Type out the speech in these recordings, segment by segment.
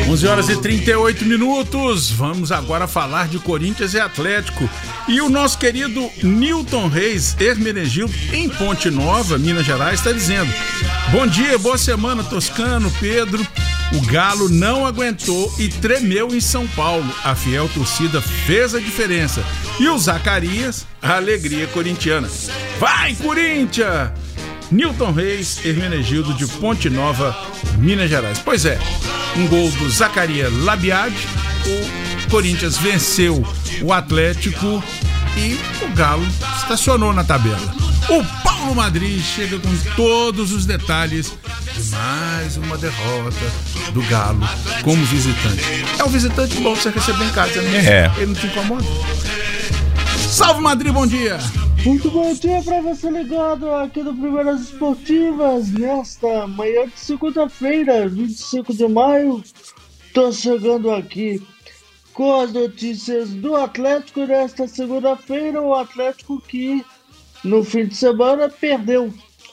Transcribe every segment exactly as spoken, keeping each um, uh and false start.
onze horas e trinta e oito minutos. Vamos agora falar de Corinthians e Atlético. E o nosso querido Nilton Reis, Hermenegildo, em Ponte Nova, Minas Gerais, está dizendo: bom dia, boa semana, Toscano, Pedro. O Galo não aguentou e tremeu em São Paulo. A fiel torcida fez a diferença. E o Zacarias, a alegria corintiana. Vai, Corinthians! Nilton Reis, Hermenegildo, de Ponte Nova, Minas Gerais. Pois é, um gol do Zacarias Labiade, o Corinthians venceu o Atlético e o Galo estacionou na tabela. O Paulo Madrid chega com todos os detalhes de mais uma derrota do Galo como visitante. É um visitante bom pra você receber em casa, né? É. Ele não te incomoda? Salve, Madrid, bom dia! Muito bom dia para você ligado aqui do Primeiras Esportivas, nesta manhã de segunda-feira, vinte e cinco de maio. Tô chegando aqui com as notícias do Atlético nesta segunda-feira. O Atlético que no fim de semana perdeu.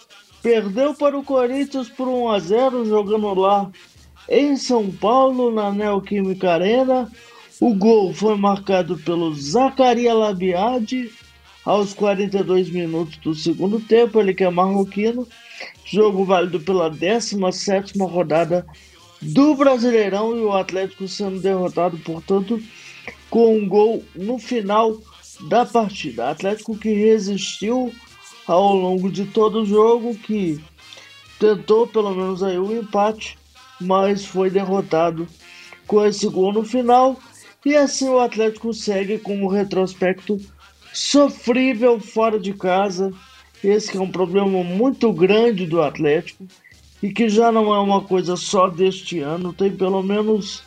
Perdeu para o Corinthians por um a zero, jogando lá em São Paulo, na Neoquímica Arena. O gol foi marcado pelo Zacarias Labiade aos quarenta e dois minutos do segundo tempo, ele que é marroquino. Jogo válido pela décima sétima rodada do Brasileirão e o Atlético sendo derrotado, portanto, com um gol no final da partida. Atlético que resistiu ao longo de todo o jogo, que tentou pelo menos aí o empate, mas foi derrotado com esse gol no final. E assim o Atlético segue com o retrospecto sofrível fora de casa. Esse que é um problema muito grande do Atlético e que já não é uma coisa só deste ano. Tem pelo menos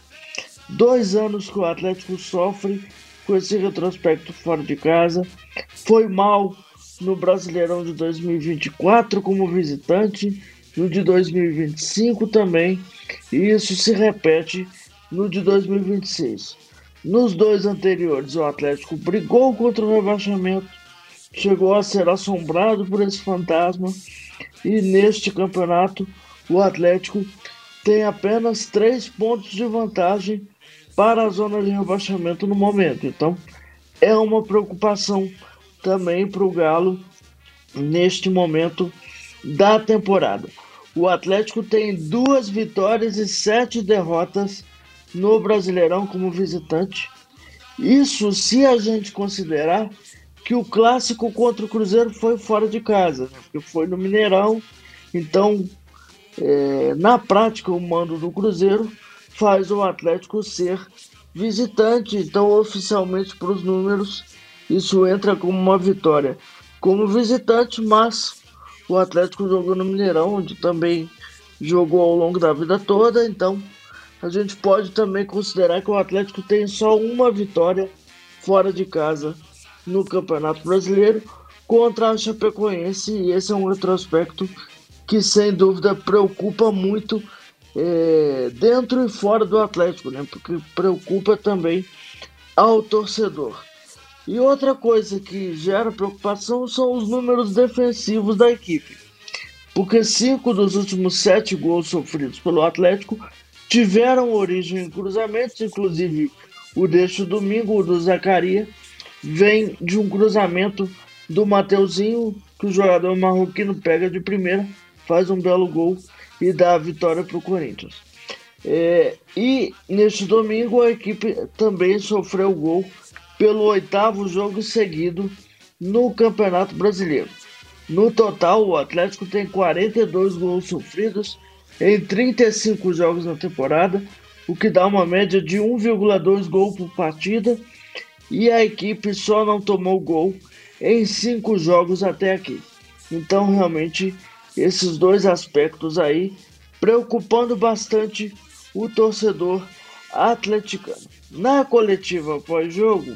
dois anos que o Atlético sofre com esse retrospecto fora de casa. Foi mal no Brasileirão de dois mil e vinte e quatro como visitante, no de dois mil e vinte e cinco também, e isso se repete no de dois mil e vinte e seis. Nos dois anteriores, o Atlético brigou contra o rebaixamento, chegou a ser assombrado por esse fantasma, e neste campeonato o Atlético tem apenas três pontos de vantagem para a zona de rebaixamento no momento. Então é uma preocupação também para o Galo neste momento da temporada. O Atlético tem duas vitórias e sete derrotas no Brasileirão como visitante. Isso se a gente considerar que o clássico contra o Cruzeiro foi fora de casa, né? Porque foi no Mineirão. Então, é, na prática, o mando do Cruzeiro faz o Atlético ser visitante. Então, oficialmente, para os números, isso entra como uma vitória como visitante, mas o Atlético jogou no Mineirão, onde também jogou ao longo da vida toda. Então, a gente pode também considerar que o Atlético tem só uma vitória fora de casa no Campeonato Brasileiro contra a Chapecoense, e esse é um retrospecto que sem dúvida preocupa muito é, dentro e fora do Atlético, né? Porque preocupa também ao torcedor. E outra coisa que gera preocupação são os números defensivos da equipe, porque cinco dos últimos sete gols sofridos pelo Atlético tiveram origem em cruzamentos, inclusive o deste domingo, o do Zacarias, vem de um cruzamento do Mateuzinho, que o jogador marroquino pega de primeira, faz um belo gol e dá a vitória para o Corinthians. É, e neste domingo a equipe também sofreu gol pelo oitavo jogo seguido no Campeonato Brasileiro. No total, o Atlético tem quarenta e dois gols sofridos em trinta e cinco jogos na temporada, o que dá uma média de um vírgula dois gol por partida, e a equipe só não tomou gol em cinco jogos até aqui. Então, realmente, esses dois aspectos aí preocupando bastante o torcedor atleticano. Na coletiva pós-jogo,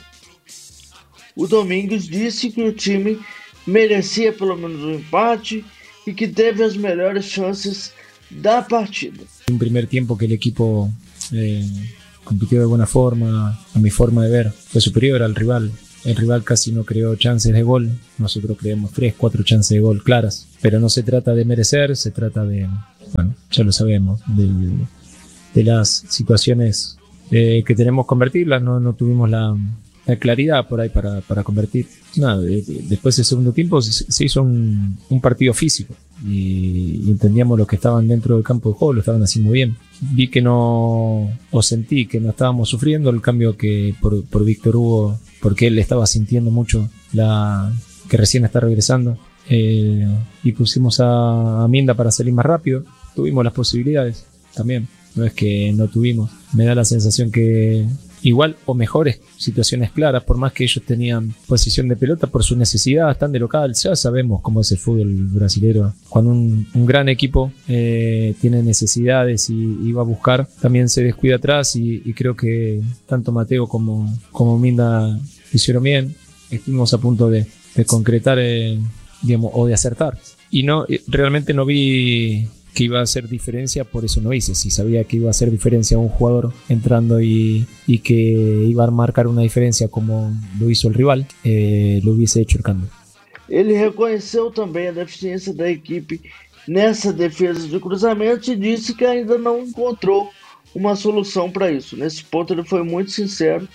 o Domingues disse que o time merecia pelo menos um empate e que teve as melhores chances da partida. Un primer tiempo que el equipo eh, compitió de buena forma, a mi forma de ver, fue superior al rival. El rival casi no creó chances de gol, nosotros creamos tres, cuatro chances de gol claras, pero no se trata de merecer, se trata de, bueno, ya lo sabemos, del, de las situaciones eh, que tenemos que convertirlas, no, no tuvimos la, la claridad por ahí para, para convertir. Nada, de, de, después del segundo tiempo se, se hizo un, un partido físico y, y entendíamos los que estaban dentro del campo de juego, lo estaban haciendo muy bien. Vi que no, o sentí que no estábamos sufriendo el cambio que por, por Víctor Hugo, porque él estaba sintiendo mucho la que recién está regresando, eh, y pusimos a, a Minda para salir más rápido. Tuvimos las posibilidades también, no es que no tuvimos. Me da la sensación que igual o mejores situaciones claras, por más que ellos tenían posición de pelota por su necesidad, están de local. Ya sabemos cómo es el fútbol brasilero. Cuando un, un gran equipo eh, tiene necesidades y, y va a buscar, también se descuida atrás, y, y creo que tanto Mateo como, como Minda hicieron bien. Estuvimos a punto de, de concretar, eh, digamos, o de acertar. Y no, realmente no vi que iba a hacer diferencia, por eso no hice. Si sabía que iba a hacer diferencia un jugador entrando y, y que iba a marcar uma diferença como lo hizo el rival, eh, lo hubiese hecho el cambio. Ele reconheceu também a deficiência da equipe nessa defesa de cruzamento e disse que ainda não encontrou uma solução para isso. Nesse ponto ele foi muito sincero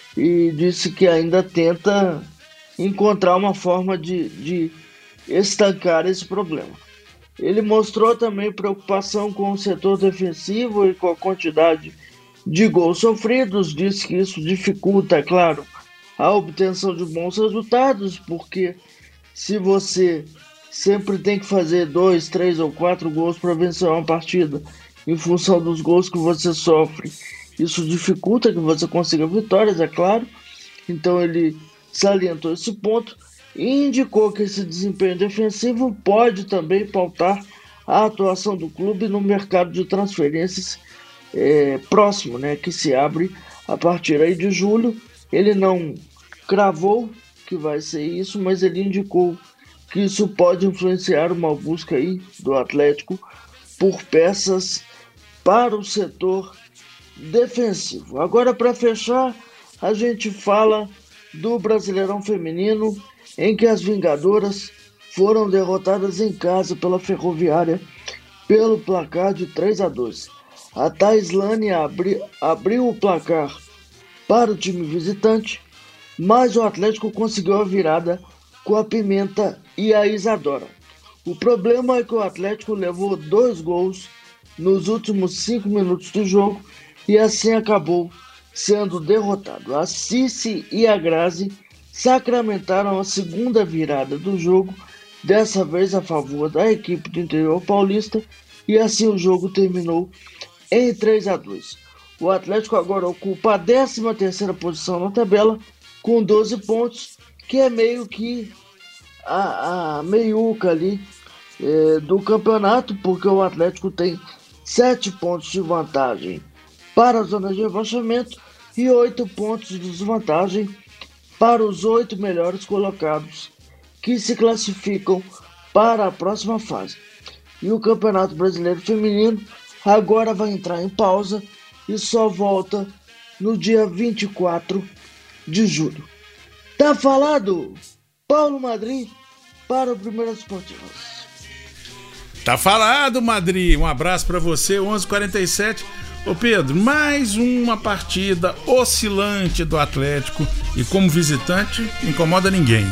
e disse que ainda tenta encontrar uma forma de, de estancar esse problema. Ele mostrou também preocupação com o setor defensivo e com a quantidade de gols sofridos. Disse que isso dificulta, é claro, a obtenção de bons resultados, porque se você sempre tem que fazer dois, três ou quatro gols para vencer uma partida em função dos gols que você sofre, isso dificulta que você consiga vitórias, é claro. Então ele salientou esse ponto e indicou que esse desempenho defensivo pode também pautar a atuação do clube no mercado de transferências é, próximo, né, que se abre a partir aí de julho. Ele não cravou que vai ser isso, mas ele indicou que isso pode influenciar uma busca aí do Atlético por peças para o setor defensivo. Agora, para fechar, a gente fala do Brasileirão Feminino, em que as Vingadoras foram derrotadas em casa pela Ferroviária pelo placar de três a dois. A Taislane abri, abriu o placar para o time visitante, mas o Atlético conseguiu a virada com a Pimenta e a Isadora. O problema é que o Atlético levou dois gols nos últimos cinco minutos do jogo e assim acabou sendo derrotado. A Cici e a Grazi sacramentaram a segunda virada do jogo, dessa vez a favor da equipe do interior paulista, e assim o jogo terminou em três a dois. O Atlético agora ocupa a décima terceira posição na tabela com doze pontos, que é meio que a, a meiuca ali é, do campeonato, porque o Atlético tem sete pontos de vantagem para a zona de rebaixamento e oito pontos de desvantagem para os oito melhores colocados que se classificam para a próxima fase. E o Campeonato Brasileiro Feminino agora vai entrar em pausa e só volta no dia vinte e quatro de julho. Tá falado? Paulo Madrid para o Primeiras Esportivas. Tá falado, Madrid. Um abraço para você, onze e quarenta e sete. Ô Pedro, mais uma partida oscilante do Atlético e como visitante não incomoda ninguém.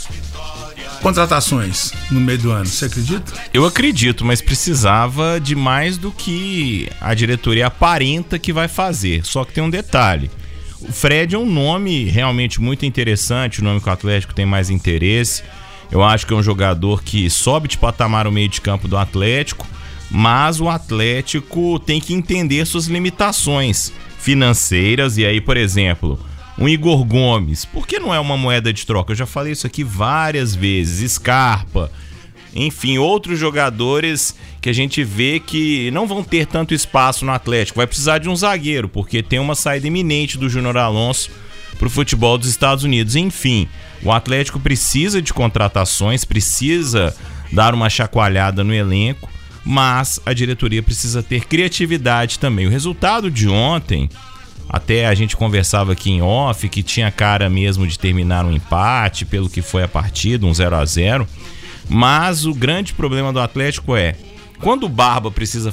Contratações no meio do ano, você acredita? Eu acredito, mas precisava de mais do que a diretoria aparenta que vai fazer. Só que tem um detalhe: o Fred é um nome realmente muito interessante, o nome que o Atlético tem mais interesse. Eu acho que é um jogador que sobe de patamar o meio de campo do Atlético, mas o Atlético tem que entender suas limitações financeiras. E aí, por exemplo, um Igor Gomes, por que não é uma moeda de troca? Eu já falei isso aqui várias vezes. Scarpa, enfim, outros jogadores que a gente vê que não vão ter tanto espaço no Atlético. Vai precisar de um zagueiro, porque tem uma saída iminente do Júnior Alonso para o futebol dos Estados Unidos. Enfim, o Atlético precisa de contratações, precisa dar uma chacoalhada no elenco, mas a diretoria precisa ter criatividade também. O resultado de ontem, até a gente conversava aqui em off, que tinha cara mesmo de terminar um empate, pelo que foi a partida, um zero a zero, mas o grande problema do Atlético é, quando o Barba precisa